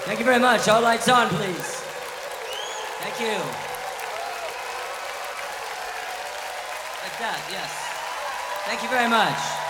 Thank you very much. All lights on, please. Thank you. Like that, yes. Thank you very much.